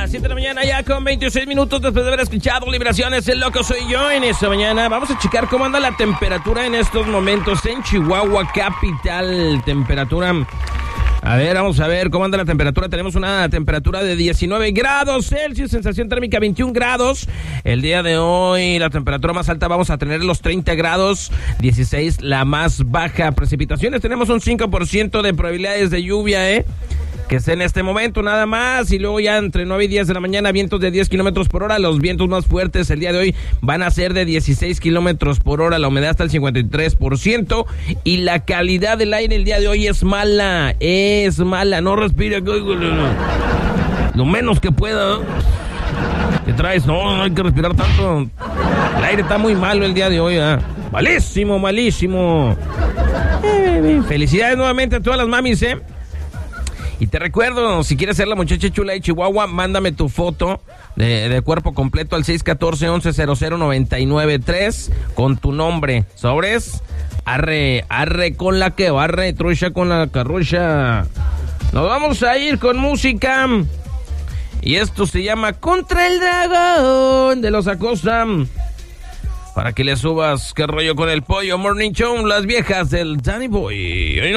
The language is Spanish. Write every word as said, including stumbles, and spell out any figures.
Las siete de la mañana ya con veintiséis minutos después de haber escuchado Liberaciones, el loco soy yo. En esta mañana vamos a checar cómo anda la temperatura en estos momentos en Chihuahua capital. Temperatura, a ver, vamos a ver cómo anda la temperatura. Tenemos una temperatura de diecinueve grados Celsius, sensación térmica veintiún grados. El día de hoy la temperatura más alta vamos a tener los treinta grados, dieciséis la más baja. Precipitaciones tenemos un cinco por ciento de probabilidades de lluvia, eh que es en este momento nada más, y luego ya entre nueve y diez de la mañana, vientos de diez kilómetros por hora. Los vientos más fuertes el día de hoy van a ser de dieciséis kilómetros por hora, la humedad está al cincuenta y tres por ciento, y la calidad del aire el día de hoy es mala, es mala, no respire, lo menos que pueda. ¿Qué traes? No, no hay que respirar tanto, el aire está muy malo el día de hoy, ¿eh? Malísimo, malísimo. Eh, felicidades nuevamente a todas las mamis, ¿eh? Y te recuerdo, si quieres ser la muchacha chula de Chihuahua, mándame tu foto de, de cuerpo completo al seis uno cuatro, once cero cero, nueve nueve tres con tu nombre. Sobres, arre, arre con la que barre, trucha con la carrucha. Nos vamos a ir con música. Y esto se llama Contra el Dragón de los Acosta. Para que le subas, qué rollo con el pollo. Morning Show, las viejas del Danny Boy.